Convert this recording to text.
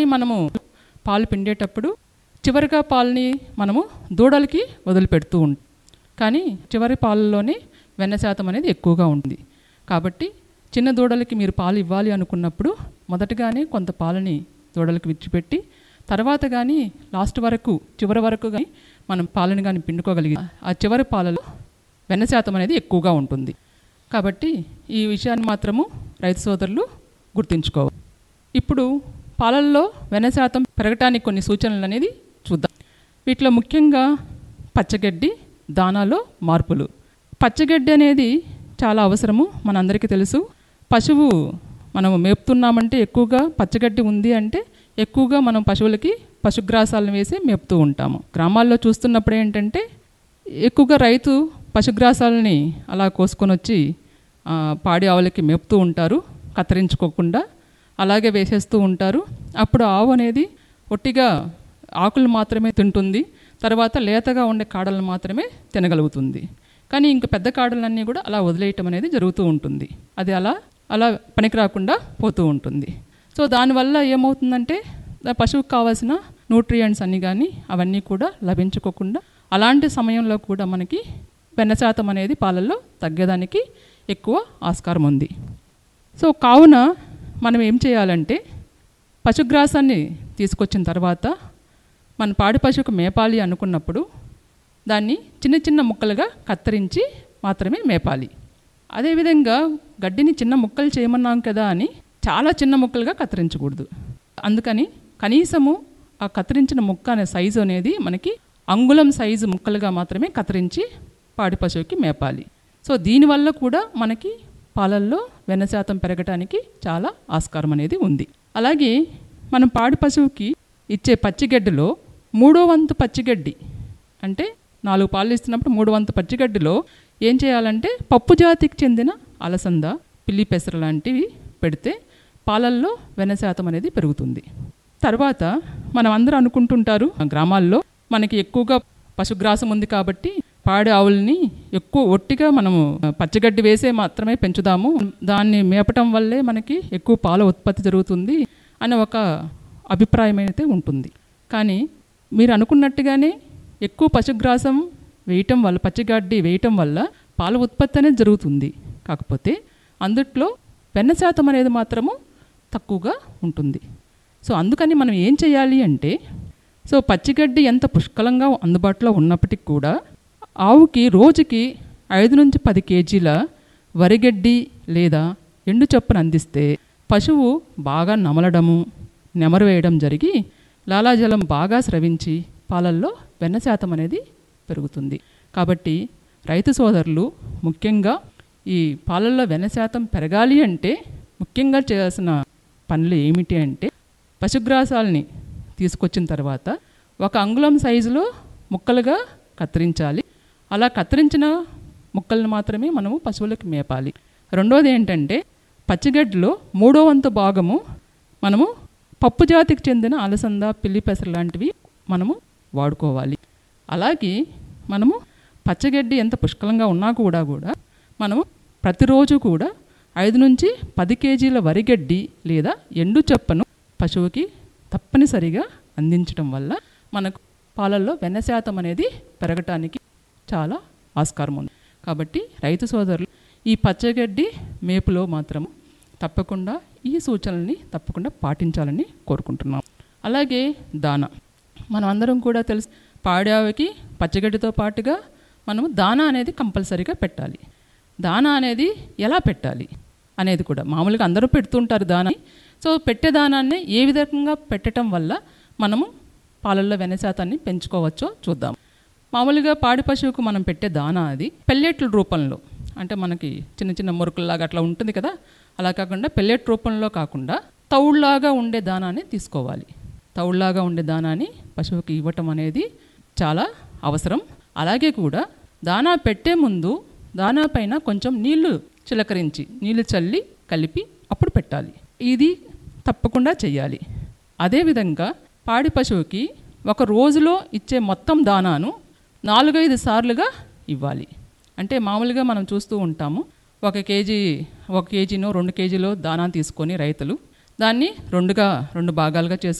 వాటిని మనము పాలు పిండేటప్పుడు చివరిగా పాలని మనము దూడలకి వదిలిపెడుతూ ఉంటాం. కానీ చివరి పాలల్లోనే వెన్న శాతం అనేది ఎక్కువగా ఉంటుంది. కాబట్టి చిన్న దూడలకి మీరు పాలు ఇవ్వాలి అనుకున్నప్పుడు మొదటగానే కొంత పాలని దూడలకు విడిచిపెట్టి తర్వాత కానీ లాస్ట్ వరకు చివరి వరకు కానీ మనం పాలను కానీ పిండుకోగలిగి ఆ చివరి పాలలో వెన్న శాతం అనేది ఎక్కువగా ఉంటుంది. కాబట్టి ఈ విషయాన్ని మాత్రము రైతు సోదరులు గుర్తుంచుకోవాలి. ఇప్పుడు పాలల్లో వెన్న శాతం పెరగటానికి కొన్ని సూచనలు అనేది చూద్దాం. వీటిలో ముఖ్యంగా పచ్చగడ్డి, దానాలో మార్పులు. పచ్చగడ్డి అనేది చాలా అవసరము, మనందరికీ తెలుసు. పశువు మనము మేపుతున్నామంటే ఎక్కువగా పచ్చగడ్డి ఉంది అంటే ఎక్కువగా మనం పశువులకి పశుగ్రాసాలను వేసి మేపుతూ ఉంటాము. గ్రామాల్లో చూస్తున్నప్పుడు ఏంటంటే ఎక్కువగా రైతు పశుగ్రాసాలని అలా కోసుకొని వచ్చి పాడి ఆవులకి మేపుతూ ఉంటారు, కత్తిరించుకోకుండా అలాగే వేసేస్తూ ఉంటారు. అప్పుడు ఆవు అనేది ఒట్టిగా ఆకులు మాత్రమే తింటుంది, తర్వాత లేతగా ఉండే కాడలను మాత్రమే తినగలుగుతుంది. కానీ ఇంక పెద్ద కాడలన్నీ కూడా అలా వదిలేయటం అనేది జరుగుతూ ఉంటుంది. అది అలా అలా పనికి రాకుండా పోతూ ఉంటుంది. సో దానివల్ల ఏమవుతుందంటే పశువుకు కావాల్సిన న్యూట్రియంట్స్ అన్నీ కానీ అవన్నీ కూడా లభించుకోకుండా అలాంటి సమయంలో కూడా మనకి వెన్న శాతం అనేది పాలల్లో తగ్గడానికి ఎక్కువ ఆస్కారం ఉంది. సో కావున మనం ఏం చేయాలంటే పశుగ్రాసాన్ని తీసుకొచ్చిన తర్వాత మన పాడి పశువుకు మేపాలి అనుకున్నప్పుడు దాన్ని చిన్న చిన్న ముక్కలుగా కత్తిరించి మాత్రమే మేపాలి. అదేవిధంగా గడ్డిని చిన్న ముక్కలు చేయమన్నాం కదా అని చాలా చిన్న ముక్కలుగా కత్తిరించకూడదు. అందుకని కనీసము ఆ కత్తిరించిన ముక్క అనే సైజు అనేది మనకి అంగుళం సైజు ముక్కలుగా మాత్రమే కత్తిరించి పాడి పశువుకి మేపాలి. సో దీనివల్ల కూడా మనకి పాలల్లో వెన్న శాతం పెరగటానికి చాలా ఆస్కారం అనేది ఉంది. అలాగే మనం పాడి పశువుకి ఇచ్చే పచ్చిగడ్డిలో 3వ వంతు పచ్చిగడ్డి, అంటే 4 పాలు ఇస్తున్నప్పుడు 3వ వంతు పచ్చిగడ్డిలో ఏం చేయాలంటే పప్పు జాతికి చెందిన అలసంద, పిల్లి పెసర లాంటివి పెడితే పాలల్లో వెన్న శాతం అనేది పెరుగుతుంది. తర్వాత మనం అందరూ అనుకుంటుంటారు గ్రామాల్లో మనకి ఎక్కువగా పశుగ్రాసం ఉంది కాబట్టి పాడి ఆవుల్ని ఎక్కువ ఒట్టిగా మనము పచ్చగడ్డి వేసే మాత్రమే పెంచుదాము, దాన్ని మేపటం వల్లే మనకి ఎక్కువ పాల ఉత్పత్తి జరుగుతుంది అనే ఒక అభిప్రాయం అయితే ఉంటుంది. కానీ మీరు అనుకున్నట్టుగానే ఎక్కువ పశుగ్రాసం వేయటం వల్ల, పచ్చిగడ్డి వేయటం వల్ల పాల ఉత్పత్తి అనేది జరుగుతుంది. కాకపోతే అందుట్లో వెన్న శాతం అనేది మాత్రము తక్కువగా ఉంటుంది. సో అందుకని మనం ఏం చేయాలి అంటే, సో పచ్చిగడ్డి ఎంత పుష్కలంగా అందుబాటులో ఉన్నప్పటికీ కూడా ఆవుకి రోజుకి 5 నుంచి 10 కేజీల వరిగడ్డి లేదా ఎండు చొప్పున అందిస్తే పశువు బాగా నమలడము, నెమరు వేయడం జరిగి లాలాజలం బాగా స్రవించి పాలల్లో వెన్న శాతం అనేది పెరుగుతుంది. కాబట్టి రైతు సోదరులు ముఖ్యంగా ఈ పాలల్లో వెన్న శాతం పెరగాలి అంటే ముఖ్యంగా చేయాల్సిన పనులు ఏమిటి అంటే, పశుగ్రాసాలని తీసుకొచ్చిన తర్వాత 1 అంగుళం సైజులో ముక్కలుగా కత్తిరించాలి. అలా కత్తిరించిన ముక్కలను మాత్రమే మనము పశువులకు మేపాలి. రెండోది ఏంటంటే పచ్చిగడ్డిలో 3వ వంతు భాగము మనము పప్పు జాతికి చెందిన అలసంద, పిల్లి పెసర లాంటివి మనము వాడుకోవాలి. అలాగే మనము పచ్చగడ్డి ఎంత పుష్కలంగా ఉన్నా కూడా మనము ప్రతిరోజు కూడా 5 నుంచి 10 కేజీల వరిగడ్డి లేదా ఎండు చొప్పను పశువుకి తప్పనిసరిగా అందించడం వల్ల మనకు పాలల్లో వెన్న శాతం అనేది పెరగటానికి చాలా ఆస్కారం ఉంది. కాబట్టి రైతు సోదరులు ఈ పచ్చగడ్డి మేపులో మాత్రం తప్పకుండా ఈ సూచనల్ని తప్పకుండా పాటించాలని కోరుకుంటున్నాం. అలాగే దానా, మనం అందరం కూడా తెలుసు పాడావికి పచ్చగడ్డితో పాటుగా మనము దానా అనేది కంపల్సరీగా పెట్టాలి. దానా అనేది ఎలా పెట్టాలి అనేది కూడా మామూలుగా అందరూ పెడుతుంటారు దానా. సో పెట్టే దానాన్ని ఏ విధంగా పెట్టడం వల్ల మనము పాలల్లో వెన్న శాతాన్ని పెంచుకోవచ్చో చూద్దాం. మామూలుగా పాడి పశువుకు మనం పెట్టే దానా అది పెల్లెట్ల రూపంలో, అంటే మనకి చిన్న చిన్న మురుకుల్లాగా అట్లా ఉంటుంది కదా, అలా కాకుండా పెల్లెట్ రూపంలో కాకుండా తౌడులాగా ఉండే దానాన్ని తీసుకోవాలి. తౌడులాగా ఉండే దానాన్ని పశువుకి ఇవ్వటం అనేది చాలా అవసరం. అలాగే కూడా దానా పెట్టే ముందు దానా పైన కొంచెం నీళ్లు చిలకరించి నీళ్లు చల్లి కలిపి అప్పుడు పెట్టాలి. ఇది తప్పకుండా చెయ్యాలి. అదేవిధంగా పాడి పశువుకి ఒక రోజులో ఇచ్చే మొత్తం దానాను 4-5 సార్లుగా ఇవ్వాలి. అంటే మామూలుగా మనం చూస్తూ ఉంటాము 1 కేజీనో 2 కేజీలో దానా తీసుకొని రైతులు దాన్ని 2 భాగాలుగా చేసుకొని